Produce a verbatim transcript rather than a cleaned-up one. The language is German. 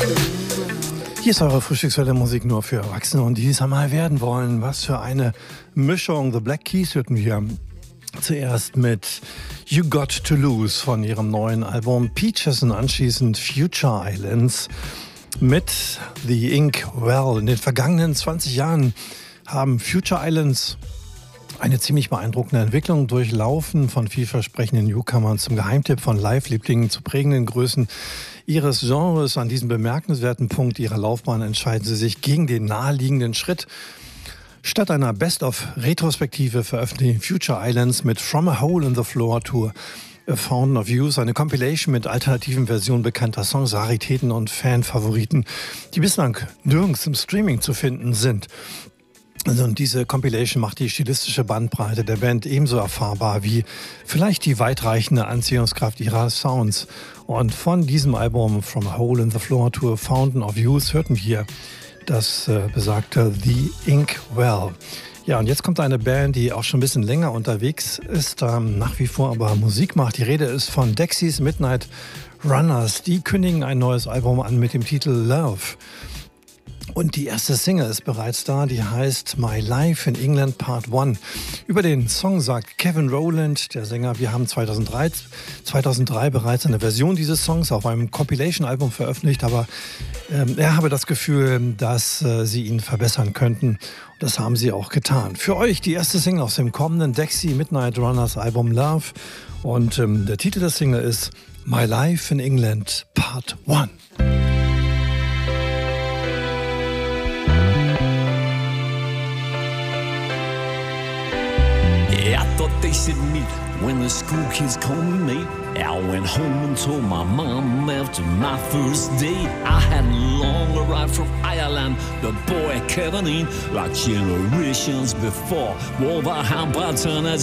Hier ist eure Frühstückswelle Musik nur für Erwachsene und die es einmal werden wollen. Was für eine Mischung. The Black Keys hörten wir zuerst mit You Got to Lose von ihrem neuen Album Peaches und anschließend Future Islands mit The Ink Well. In den vergangenen zwanzig Jahren haben Future Islands eine ziemlich beeindruckende Entwicklung durchlaufen, von vielversprechenden Newcomern zum Geheimtipp von Live-Lieblingen zu prägenden Größen ihres Genres. An diesem bemerkenswerten Punkt ihrer Laufbahn entscheiden sie sich gegen den naheliegenden Schritt. Statt einer Best-of-Retrospektive veröffentlichen Future Islands mit From a Hole in the Floor to A Fountain of Youth eine Compilation mit alternativen Versionen bekannter Songs, Raritäten und Fanfavoriten, die bislang nirgends im Streaming zu finden sind. Also und diese Compilation macht die stilistische Bandbreite der Band ebenso erfahrbar wie vielleicht die weitreichende Anziehungskraft ihrer Sounds. Und von diesem Album From a Hole in the Floor to a Fountain of Youth hörten wir das äh, besagte The Ink Well. Ja, und jetzt kommt eine Band, die auch schon ein bisschen länger unterwegs ist, ähm, nach wie vor aber Musik macht. Die Rede ist von Dexys Midnight Runners. Die kündigen ein neues Album an mit dem Titel Love. Und die erste Single ist bereits da, die heißt My Life in England Part eins. Über den Song sagt Kevin Rowland, der Sänger, wir haben zweitausenddrei, zweitausenddrei bereits eine Version dieses Songs auf einem Compilation-Album veröffentlicht, aber ähm, er habe das Gefühl, dass äh, sie ihn verbessern könnten. Und das haben sie auch getan. Für euch die erste Single aus dem kommenden Dexy Midnight Runners Album Love. Und ähm, der Titel der Single ist My Life in England Part eins. I thought they said meet when the school kids called me mate. I went home and told my mom after my first day. I hadn't long arrived from Ireland, the boy Kevin in, like generations before. Wolverhampton